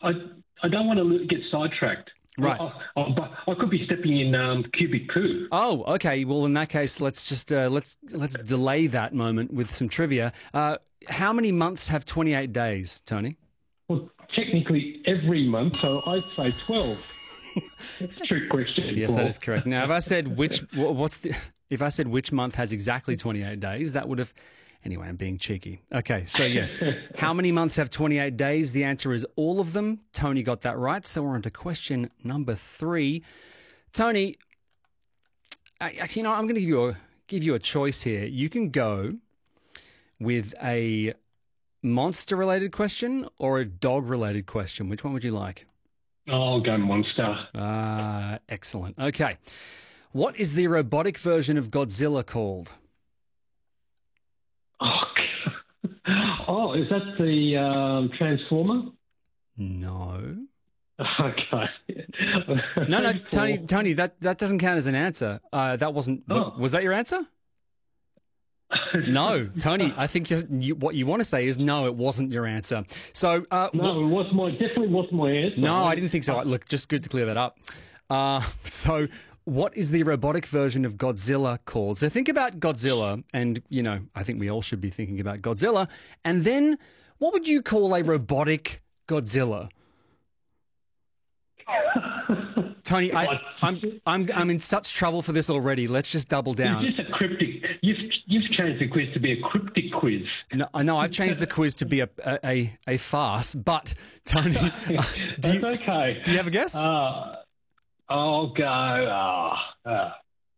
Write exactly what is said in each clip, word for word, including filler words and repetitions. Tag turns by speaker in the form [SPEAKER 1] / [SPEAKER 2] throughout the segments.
[SPEAKER 1] I I don't want to get sidetracked.
[SPEAKER 2] Right.
[SPEAKER 1] I, I, I could be stepping in um, cubic poo.
[SPEAKER 2] Oh, okay. Well, in that case, let's just uh, let's let's delay that moment with some trivia. Uh, how many months have twenty-eight days, Tony?
[SPEAKER 1] Well, technically every month, so I'd say twelve. That's a trick question.
[SPEAKER 2] Yes,
[SPEAKER 1] Paul.
[SPEAKER 2] that is correct. Now, if I said which, wha- what's the, if I said which month has exactly twenty-eight days, that would have. Anyway, I'm being cheeky. Okay, so yes, how many months have twenty-eight days? The answer is all of them. Tony got that right. So we're on to question number three. Tony, I, you know, I'm going to give you a give you a choice here. You can go with a monster-related question or a dog-related question. Which one would you like?
[SPEAKER 1] I'll go monster.
[SPEAKER 2] Ah, excellent. Okay. What is the robotic version of Godzilla called?
[SPEAKER 1] Oh, oh is that the um, Transformer?
[SPEAKER 2] No.
[SPEAKER 1] Okay.
[SPEAKER 2] No, no, Tony, Tony, that, that doesn't count as an answer. Uh, that wasn't.
[SPEAKER 1] Oh.
[SPEAKER 2] Was that your answer? No, Tony. I think you, you, what you want to say is no. It wasn't your answer. So uh,
[SPEAKER 1] no, it was my definitely wasn't my answer.
[SPEAKER 2] No, I didn't think so. Look, just good to clear that up. Uh, so, what is the robotic version of Godzilla called? So, think about Godzilla, and you know, I think we all should be thinking about Godzilla. And then, what would you call a robotic Godzilla? Tony, I, I'm I'm I'm in such trouble for this already. Let's just double down.
[SPEAKER 1] It's just a cryptic. You've you've changed the quiz to be a cryptic quiz.
[SPEAKER 2] No, I know I've changed the quiz to be a a, a farce. But Tony, uh, do
[SPEAKER 1] That's
[SPEAKER 2] you,
[SPEAKER 1] okay.
[SPEAKER 2] Do you have a guess?
[SPEAKER 1] Uh, I'll go. Uh, uh,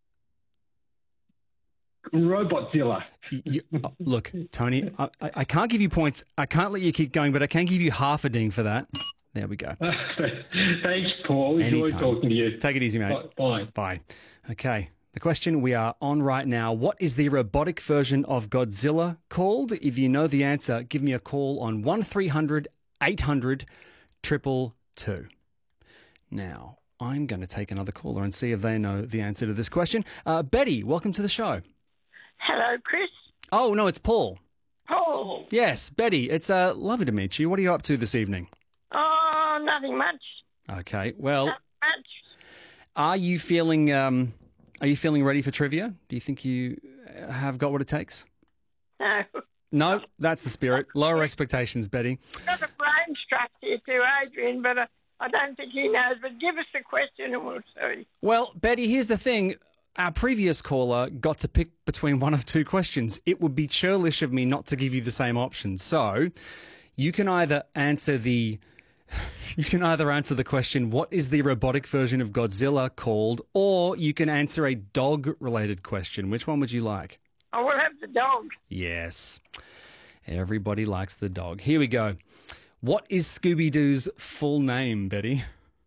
[SPEAKER 1] Robotzilla.
[SPEAKER 2] You, you, oh, look, Tony, I, I I can't give you points. I can't let you keep going, but I can give you half a ding for that. There we go.
[SPEAKER 1] Thanks, Paul. Enjoy
[SPEAKER 2] Anytime.
[SPEAKER 1] talking to you.
[SPEAKER 2] Take it easy, mate.
[SPEAKER 1] Bye.
[SPEAKER 2] Bye. Okay. The question we are on right now, what is the robotic version of Godzilla called? If you know the answer, give me a call on one three hundred eight hundred two two two. Now, I'm going to take another caller and see if they know the answer to this question. Uh, Betty, welcome to the show.
[SPEAKER 3] Hello, Chris.
[SPEAKER 2] Oh, no, it's Paul.
[SPEAKER 3] Paul.
[SPEAKER 2] Yes, Betty, it's uh, lovely to meet you. What are you up to this evening?
[SPEAKER 3] Oh, nothing much.
[SPEAKER 2] Okay, well,
[SPEAKER 3] Nothing much.
[SPEAKER 2] are you feeling um, are you feeling ready for trivia? Do you think you have got what it takes?
[SPEAKER 3] No.
[SPEAKER 2] No, that's the spirit. Lower expectations, Betty.
[SPEAKER 3] Got a brain struck here too, Adrian, but uh, I don't think he knows. But give us the question and we'll see.
[SPEAKER 2] Well, Betty, here's the thing. Our previous caller got to pick between one of two questions. It would be churlish of me not to give you the same option. So you can either answer the you can either answer the question, what is the robotic version of Godzilla called? Or you can answer a dog-related question. Which one would you like?
[SPEAKER 3] I will have the dog.
[SPEAKER 2] Yes. Everybody likes the dog. Here we go. What is Scooby-Doo's full name, Betty?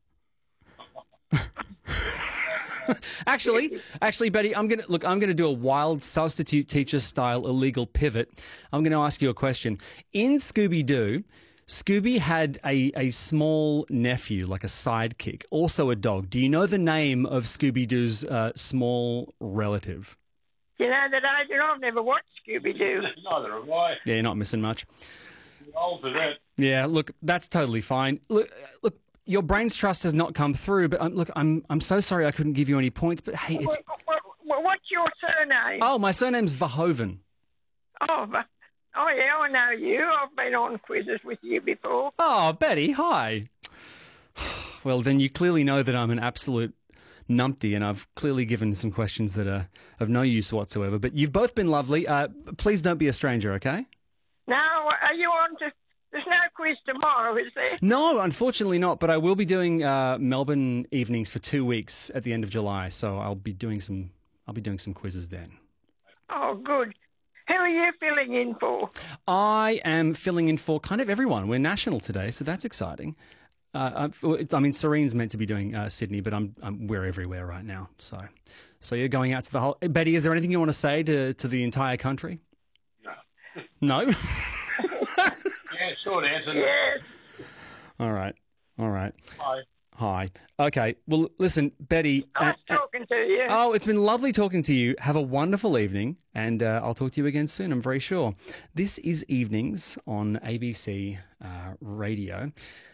[SPEAKER 2] actually, actually, Betty, I'm gonna look. I'm gonna do a wild substitute teacher style illegal pivot. I'm gonna ask you a question. In Scooby-Doo, Scooby had a a small nephew, like a sidekick, also a dog. Do you know the name of Scooby-Doo's uh, small relative?
[SPEAKER 3] You know that, Adrian? I've never watched Scooby-Doo.
[SPEAKER 4] Neither have I.
[SPEAKER 2] Yeah, you're not missing much.
[SPEAKER 4] I'm old for that.
[SPEAKER 2] Yeah, look, that's totally fine. Look, look, your brain's trust has not come through, but um, look, I'm I'm so sorry I couldn't give you any points. But hey, it's
[SPEAKER 3] What, what, what, what's your surname?
[SPEAKER 2] oh, my surname's Verhoeven.
[SPEAKER 3] Oh, but- oh, yeah, I know you. I've been on quizzes with you before.
[SPEAKER 2] Oh, Betty, hi. Well, then you clearly know that I'm an absolute numpty, and I've clearly given some questions that are of no use whatsoever. But you've both been lovely. Uh, please don't be a stranger, okay?
[SPEAKER 3] No, are you on to... There's no quiz tomorrow, is there?
[SPEAKER 2] No, unfortunately not. But I will be doing uh, Melbourne evenings for two weeks at the end of July, so I'll be doing some. I'll be doing some quizzes then.
[SPEAKER 3] Oh, good. Who are you filling in for?
[SPEAKER 2] I am filling in for kind of everyone. We're national today, so that's exciting. Uh, I, I mean, Serene's meant to be doing uh, Sydney, but I'm, I'm we're everywhere right now. So, so you're going out to the whole. Betty, is there anything you want to say to to the entire country?
[SPEAKER 4] No.
[SPEAKER 2] No.
[SPEAKER 4] Yeah, short answer.
[SPEAKER 3] Yes.
[SPEAKER 2] All right. All right.
[SPEAKER 4] Bye.
[SPEAKER 2] Hi. Okay. Well, listen, Betty.
[SPEAKER 3] Nice
[SPEAKER 2] uh, uh,
[SPEAKER 3] talking to you.
[SPEAKER 2] Oh, it's been lovely talking to you. Have a wonderful evening, and uh, I'll talk to you again soon, I'm very sure. This is Evenings on A B C uh, Radio.